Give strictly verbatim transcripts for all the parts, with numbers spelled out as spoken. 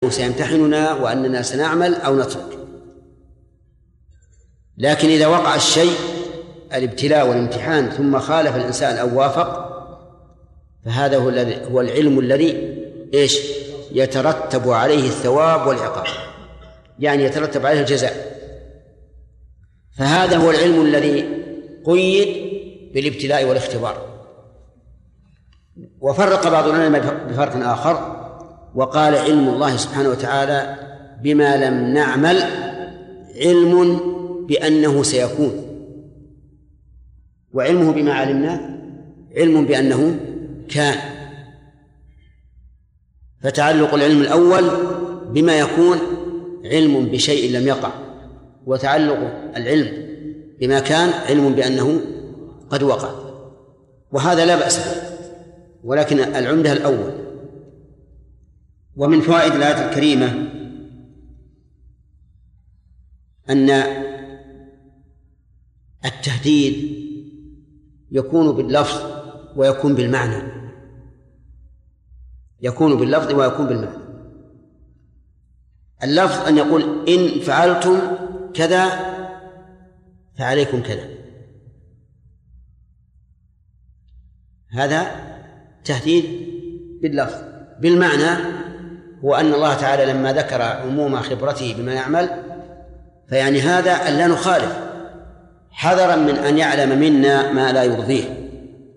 أنه سيمتحننا وأننا سنعمل أو نترك. لكن إذا وقع الشيء الابتلاء والامتحان ثم خالف الإنسان أو وافق، فهذا هو الذي هو العلم الذي إيش يترتب عليه الثواب والعقاب، يعني يترتب عليه الجزاء. فهذا هو العلم الذي قيد بالابتلاء والاختبار. وفرق بعض العلماء بفرق آخر وقال علم الله سبحانه وتعالى بما لم نعمل علم بأنه سيكون، وعلمه بما علمنا علم بأنه كان. فتعلق العلم الأول بما يكون علم بشيء لم يقع، وتعلق العلم بما كان علم بأنه قد وقع، وهذا لا بأس به، ولكن العمدة الأول. ومن فوائد الآية الكريمة أن التهديد يكون باللفظ ويكون بالمعنى، يكون باللفظ ويكون بالمعنى. اللفظ أن يقول إن فعلتم كذا فعليكم كذا، هذا تهديد باللفظ. بالمعنى هو أن الله تعالى لما ذكر عموم خبرته بما يعمل فيعني هذا أن لا نخالف، حذرا من أن يعلم منا ما لا يرضيه.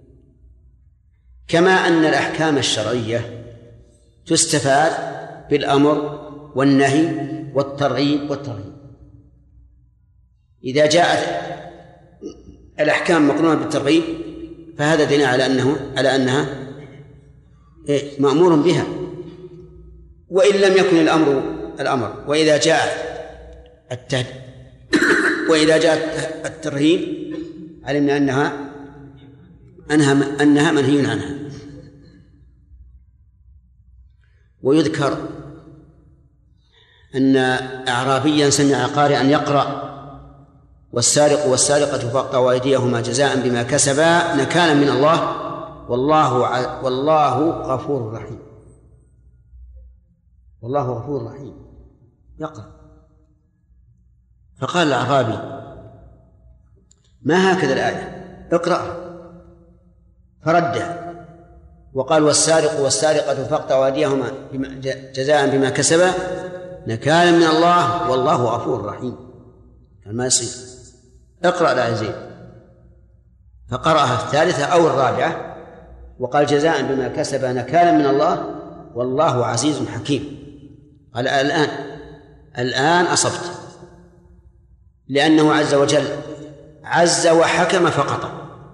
كما أن الأحكام الشرعية تستفاد بالأمر والنهي والترغيب والترهيب. إذا جاءت الأحكام مقرونة بالترغيب فهذا دليل على أنه على أنها مأمور بها، وإن لم يكن الأمر الأمر. وإذا جاء التهديد وإذا جاء الترهيب علمنا أنها أنها أنها منهي عنها. ويذكر أن أعرابيا سمع قارئا يقرأ والسارق والسارقة فاقطعوا أيديهما جزاء بما كسبا نكالا من الله والله والله غفور رحيم. والله غفور رحيم يقرأ. فقال الأعرابي ما هكذا الآية اقرأ، فردها وقال والسارق والسارقة فاقطعوا أيديهما جزاء بما كسبا نكالا من الله والله غفور رحيم. قال ما يصير، اقرأ الآية زين. فقرأها الثالثة أو الرابعة وقال جزاء بما كسب نكالا من الله والله عزيز حكيم. قال الآن الآن أصبت، لأنه عز وجل عز وحكم فقط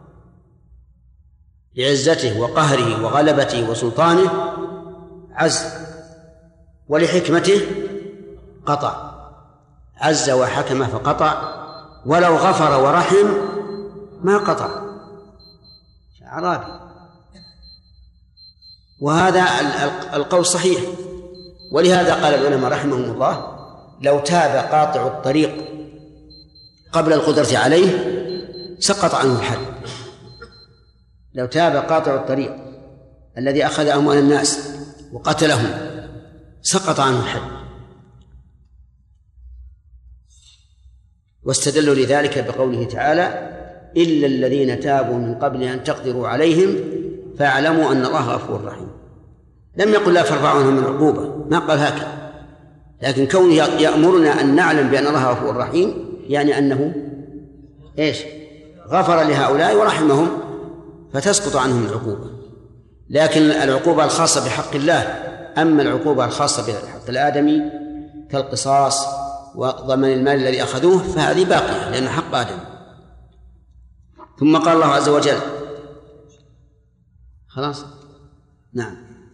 لعزته وقهره وغلبته وسلطانه عز، ولحكمته قطع. عز وحكم فقطع، ولو غفر ورحم ما قطع. أعرابي. وهذا القول صحيح. ولهذا قال العلماء رحمهم الله لو تاب قاطع الطريق قبل القدرة عليه سقط عنه الحد. لو تاب قاطع الطريق الذي أخذ أموال الناس وقتلهم سقط عنه الحد. واستدلوا لذلك بقوله تعالى إلا الذين تابوا من قبل أن تقدروا عليهم فاعلموا أن الله غفور رحيم. لم يقل لا ترفعوا عنهم من عقوبة، ما قال هكذا، لكن كونه يأمرنا أن نعلم بأن الله غفور رحيم يعني أنه إيش غفر لهؤلاء ورحمهم فتسقط عنهم العقوبة. لكن العقوبة الخاصة بحق الله، أما العقوبة الخاصة بحق الآدمي كالقصاص وضمان المال الذي أخذوه فهذه باقية لأنه حق آدم. ثم قال الله عز وجل خلاص نعم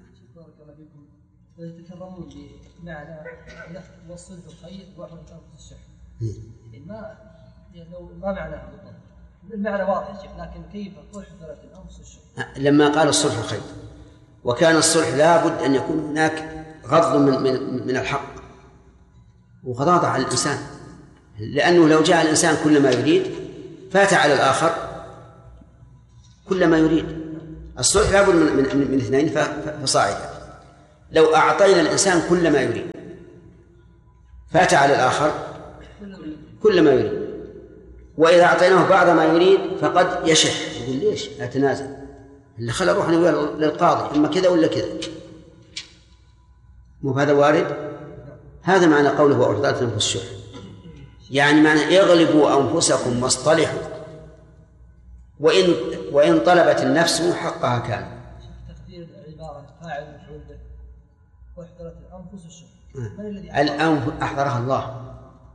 يتكرمون بمعنى والصلح خير وأحد أنفس الشح. ما لو ما معناه المعنى واضح يا شيخ، لكن كيف تحضرت الأنفس الشح؟ لما قال الصلح خير، وكان الصلح لابد أن يكون هناك غض من من من الحق وغضاضة على الإنسان، لأنه لو جاء الإنسان كل ما يريد فات على الآخر كل ما يريد. الصلح لابد من من, من اثنين فصاعدا. لو أعطينا الإنسان كل ما يريد فات على الآخر كل ما يريد. وإذا أعطيناه بعض ما يريد فقد يشح، يقول ليش أتنازل، اللي خلى روحنا للقاضي إما كذا ولا كذا. مو هذا وارد؟ هذا معنى قوله وأحضرت أنفس الشح، يعني معنى اغلبوا أنفسكم واصطلحوا، وإن وإن طلبت النفس حقها كان. تقدير العبارة فاعل مفعول به وأحضرت الأنفس الشح، من الذي الأنفس أحضرها الله،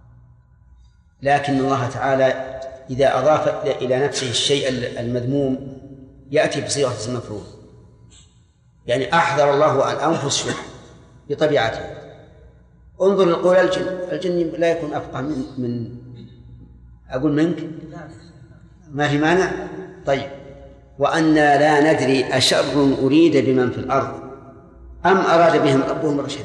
لكن الله تعالى إذا أضاف إلى نفسه الشيء المذموم يأتي بصيغة المفعول، يعني أحضر الله الأنفس الشح بطبيعته. انظر لقول الجن، الجن لا يكون أفقه من, من أقول منك، ما في مانع. طيب، وأنا لا ندري أشر أريد بمن في الأرض أم أراد بهم ربهم رشدا.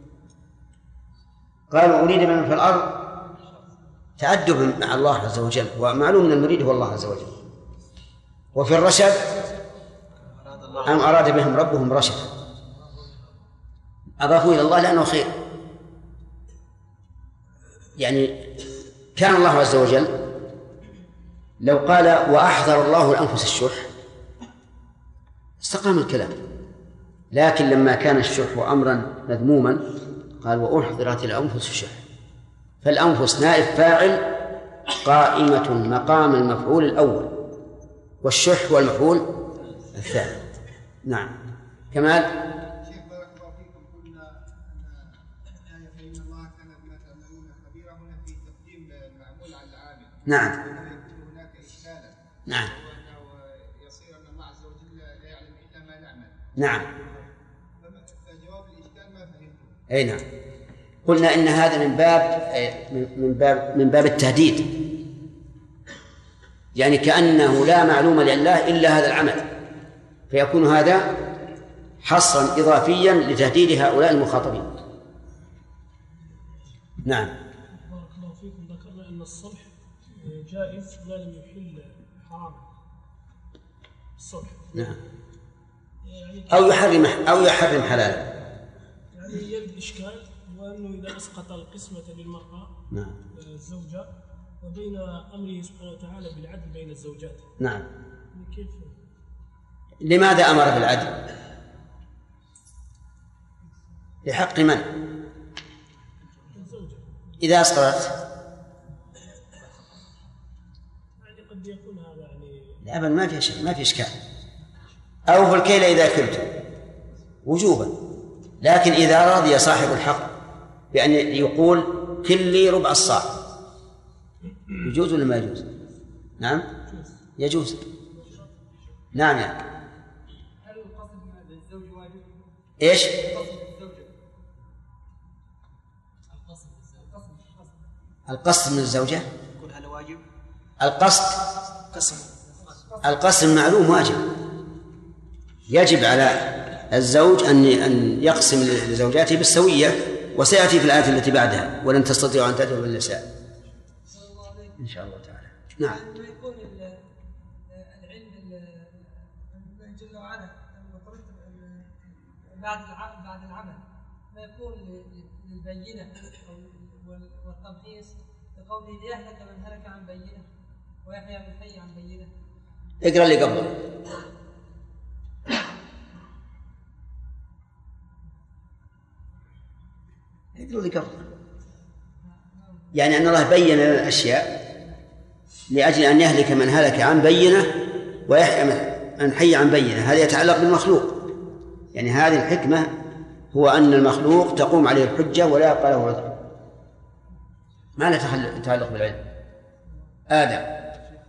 قالوا أريد بمن في الأرض تأدب مع الله عز وجل، ومعلوم أن المريد هو الله عز وجل. وفي الرشد أم أراد بهم ربهم رشدا، أضافوا إلى الله لأنه خير. يعني كان الله عز وجل لو قال وأحضر الله الأنفس الشح استقام الكلام، لكن لما كان الشح أمرا مذموما قال وأحضرت الأنفس الشح، فالأنفس نائب فاعل قائمة مقام المفعول الأول، والشح هو المفعول الثاني. نعم. كمال. شيخ بارك الله فيكم، قلنا أن فإن الله كان بما تعملون خبيرا هنا في تقديم المعمول على العامل. نعم. يكون هناك إشكالا. نعم. وأنه يصير أن الله عز وجل لا يعلم إلا ما نعمل. نعم. فجواب الإشكال ما فهمته. أي نعم. قلنا إن هذا من باب من باب من باب التهديد، يعني كأنه لا معلوم لله إلا هذا العمل، فيكون هذا حصرا إضافيا لتهديد هؤلاء المخاطبين. نعم. بارك الله فيكم. ذكرنا أن الصلح جائز ما لم يحل حرام الصلح. نعم. يعني أو يحرم أو يحرم حلالا. يعني يرد إشكال، وأنه إذا أسقط القسمة للمرأة نعم. الزوجة وبين أمره سبحانه وتعالى بالعدل بين الزوجات. نعم. كيف؟ لماذا أمر بالعدل؟ لحق من؟ الزوجة. إذا أسقطت يعني قد يكون هذا يعني لا بل ما في شيء، ما في إشكال. أوفوا الكيل إذا كلتم وجوبا، لكن إذا رضي صاحب الحق بأن يقول كل لي ربع الصاع يجوز ولا ما يجوز؟ نعم يجوز. نعم. يعني هل القصد للزوج واجب؟ إيش؟ القصد من الزوجة يكون هذا واجب؟ القصد قسم القسم معلوم واجب، يجب على الزوج أن أن يقسم لزوجاته بالسوية، وسيأتي في الآية التي بعدها ولن تستطيعوا أن تدعوا بالنساء إن شاء الله تعالى. نعم. ما يكون العلم الله جل وعلا بعد بعد العمل ما يكون للبينة والتمحيص بقوله ليهلك من هلك عن بينة ويحيى من حي عن بينة. اقرأ اللي قبله. اقرأ اللي قبله. يعني أن الله بين لنا الأشياء لأجل أن يهلك من هلك عن بينة ويحيى من حي عن بينة. هذا يتعلق بالمخلوق، يعني هذه الحكمة هو أن المخلوق تقوم عليه الحجة ولا يبقى له عذر. ما له تعلق بالعلم. آدم.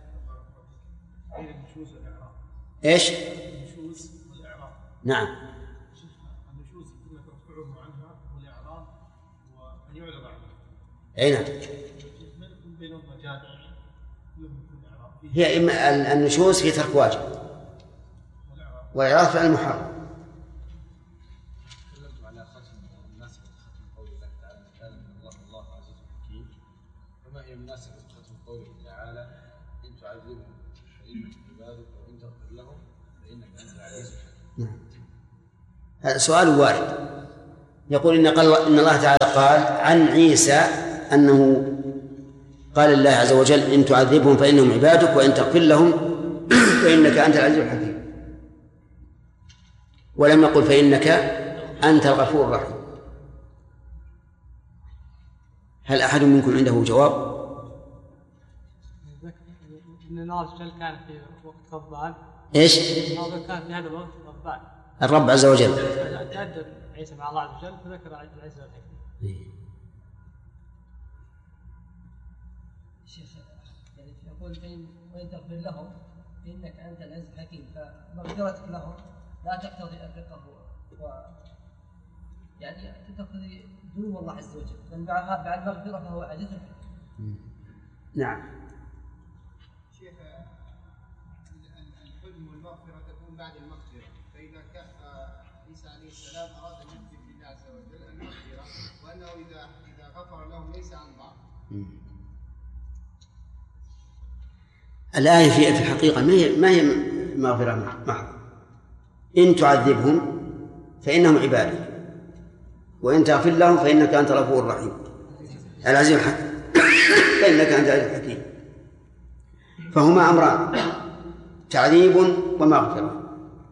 إيش؟ النشوز والإعراب. نعم. النشوز كنا ترفعه عنها والإعراب وأن يعرض عنها. أي نعم. بينهم مجال. هي إما النشوز في ترك واجب والإعراض في المحرم. تكلمت على ختم مناسبة ختم قول الله تعالى تعالى من الله الله عزيز حكيم، وما هي مناسبة ختم قوله تعالى إن تعذبهم فإنهم عبادك وإن تغفر لهم فإنك أنت العزيز الحكيم. هذا سؤال وارد، يقول إن, قال إن الله تعالى قال عن عيسى أنه قال الله عز وجل إن تعذبهم فإنهم عبادك وإن تغفر لهم فإنك أنت العزيز الحكيم، ولم يقل فإنك أنت الغفور الرحيم. هل أحد منكم عنده جواب؟ إن الله عز وجل كان في وقت غضبان. إيش؟ الله كان في هذا الوقت غضبان. الرب عز وجل. تأدب عيسى مع الله عز وجل فذكر العزة والحكمة. شيخ يعني يقول فإن وإن تغفر لهم فإنك أنت العزيز الحكيم، فمغفرتك لهم لا تقتضي الرقة و يعني تقتضي دون الله عز وجل، من بعد بعد المغفرة فهو عزيز الحكيم. نعم. شيخ الحلم والمغفرة تكون بعد المغفرة، فإذا كان عيسى عليه السلام أراد أن يثبت لله عز وجل المغفرة وأنه إذا إذا غفر لهم ليس عن ضعف. الآية في الحقيقة ما هي ما هي مغفرة محضة. إن تعذبهم فإنهم عبادك وإن تغفر لهم فإنك أنت الغفور الرحيم العزيز الحكيم فإنك أنت العزيز الحكيم. فهما أمران، تعذيب ومغفرة،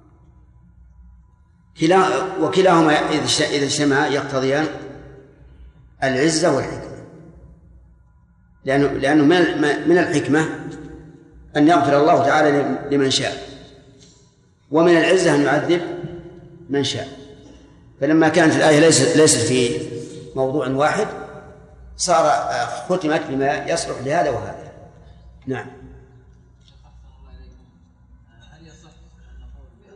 كلا وكلاهما إذا اجتمعا يقتضيان العزة والحكمة، لأنه لأنه من الحكمة أن يغفر الله تعالى لمن شاء، ومن العزة أن يعذب من شاء. فلما كانت الآية ليست ليست في موضوع واحد صار ختمت بما يصلح لهذا وهذا. نعم.